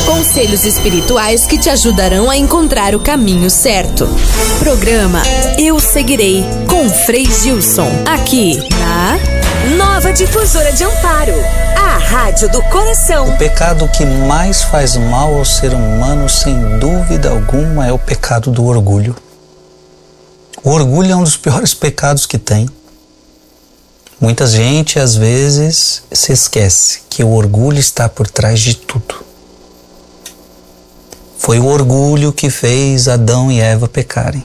Conselhos espirituais que te ajudarão a encontrar o caminho certo. Programa Eu Seguirei, com Frei Gilson, aqui na Nova Difusora de Amparo, a rádio do coração. O pecado que mais faz mal ao ser humano, sem dúvida alguma, é o pecado do orgulho. O orgulho é um dos piores pecados que tem. Muita gente, às vezes, se esquece que o orgulho está por trás de tudo. Foi o orgulho que fez Adão e Eva pecarem.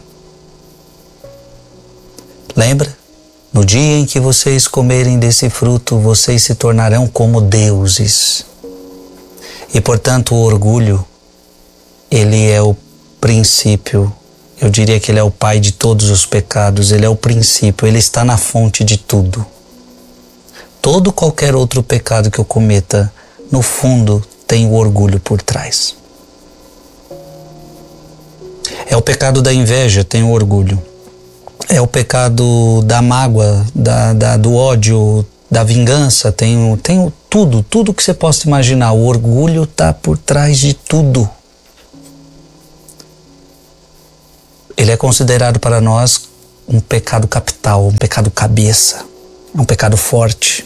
Lembra? No dia em que vocês comerem desse fruto, vocês se tornarão como deuses. E, portanto, o orgulho, ele é o princípio. Eu diria que ele é o pai de todos os pecados. Ele é o princípio, ele está na fonte de tudo. Todo qualquer outro pecado que eu cometa, no fundo, tem o orgulho por trás. É o pecado da inveja, tem o orgulho. É o pecado da mágoa, do ódio, da vingança, tem tudo que você possa imaginar. O orgulho está por trás de tudo. Ele é considerado para nós um pecado capital, um pecado cabeça, um pecado forte.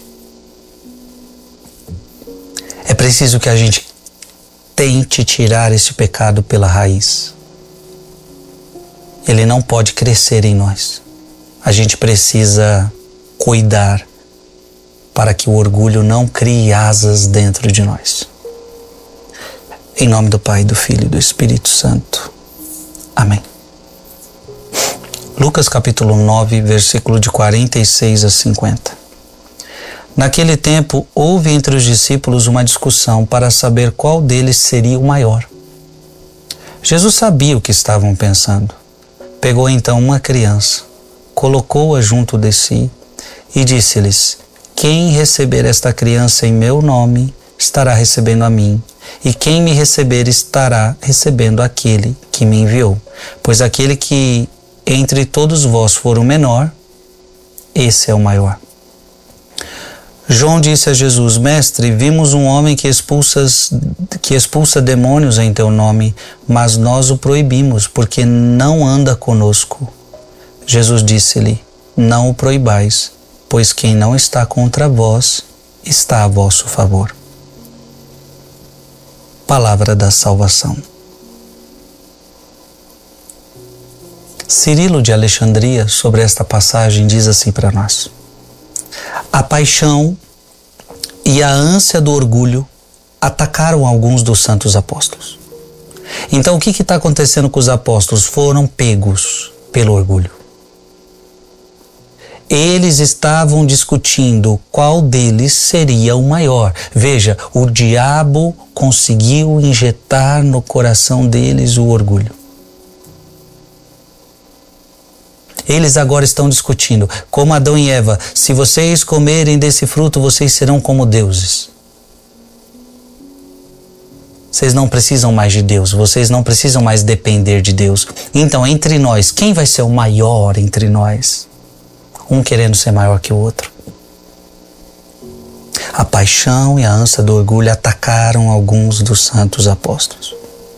É preciso que a gente tente tirar esse pecado pela raiz. Ele não pode crescer em nós. A gente precisa cuidar para que o orgulho não crie asas dentro de nós. Em nome do Pai, do Filho e do Espírito Santo. Amém. Lucas capítulo 9, versículo de 46 a 50. Naquele tempo, houve entre os discípulos uma discussão para saber qual deles seria o maior. Jesus sabia o que estavam pensando. Pegou então uma criança, colocou-a junto de si e disse-lhes: quem receber esta criança em meu nome, estará recebendo a mim, e quem me receber estará recebendo aquele que me enviou. Pois aquele que entre todos vós for o menor, esse é o maior. João disse a Jesus: Mestre, vimos um homem que expulsa demônios em teu nome, mas nós o proibimos, porque não anda conosco. Jesus disse-lhe: não o proibais, pois quem não está contra vós, está a vosso favor. Palavra da salvação. Cirilo de Alexandria, sobre esta passagem, diz assim para nós: a paixão e a ânsia do orgulho atacaram alguns dos santos apóstolos. Então o que está acontecendo com os apóstolos? Foram pegos pelo orgulho. Eles estavam discutindo qual deles seria o maior. Veja, o diabo conseguiu injetar no coração deles o orgulho. Eles agora estão discutindo, como Adão e Eva: se vocês comerem desse fruto, vocês serão como deuses. Vocês não precisam mais de Deus, vocês não precisam mais depender de Deus. Então, entre nós, quem vai ser o maior entre nós? Um querendo ser maior que o outro. A paixão e a ânsia do orgulho atacaram alguns dos santos apóstolos.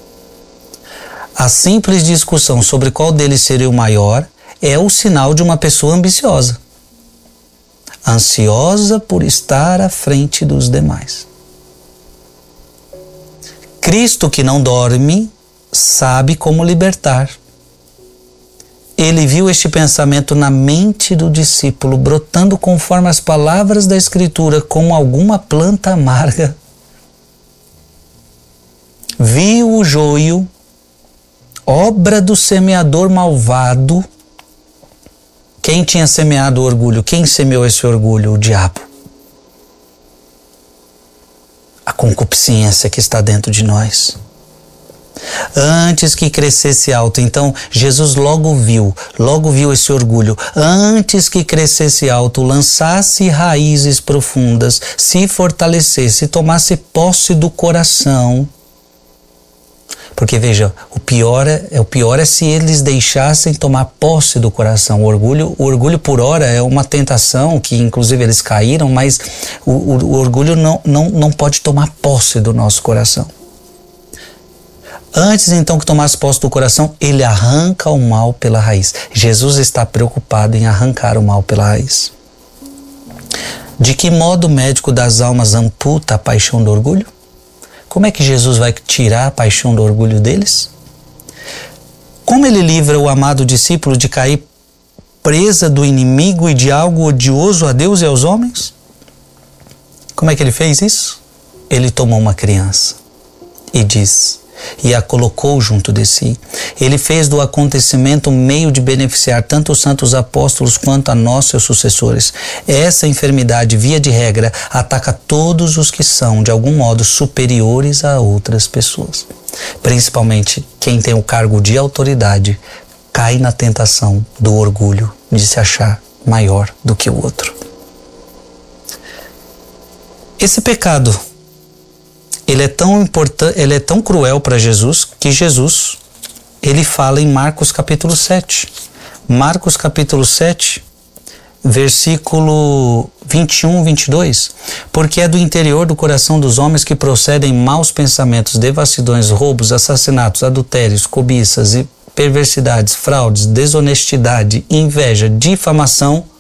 A simples discussão sobre qual deles seria o maior é o sinal de uma pessoa ambiciosa, ansiosa por estar à frente dos demais. Cristo, que não dorme, sabe como libertar. Ele viu este pensamento na mente do discípulo, brotando conforme as palavras da Escritura, como alguma planta amarga. Viu o joio, obra do semeador malvado. Quem tinha semeado o orgulho? Quem semeou esse orgulho? O diabo. A concupiscência que está dentro de nós. Antes que crescesse alto, então Jesus logo viu esse orgulho. Antes que crescesse alto, lançasse raízes profundas, se fortalecesse, tomasse posse do coração. Porque veja, o pior é se eles deixassem tomar posse do coração. O orgulho por hora é uma tentação, que inclusive eles caíram, mas o orgulho não pode tomar posse do nosso coração. Antes então que tomasse posse do coração, ele arranca o mal pela raiz. Jesus está preocupado em arrancar o mal pela raiz. De que modo o médico das almas amputa a paixão do orgulho? Como é que Jesus vai tirar a paixão do orgulho deles? Como ele livra o amado discípulo de cair presa do inimigo e de algo odioso a Deus e aos homens? Como é que ele fez isso? Ele tomou uma criança e a colocou junto de si. Ele fez do acontecimento um meio de beneficiar tanto os santos apóstolos quanto a nós, seus sucessores. Essa enfermidade, via de regra, ataca todos os que são, de algum modo, superiores a outras pessoas. Principalmente quem tem o cargo de autoridade cai na tentação do orgulho de se achar maior do que o outro. Esse pecado, ele é tão importante, ele é tão cruel para Jesus, que Jesus, ele fala em Marcos capítulo 7. Marcos capítulo 7, versículo 21, 22. Porque é do interior do coração dos homens que procedem maus pensamentos, devassidões, roubos, assassinatos, adultérios, cobiças e perversidades, fraudes, desonestidade, inveja, difamação,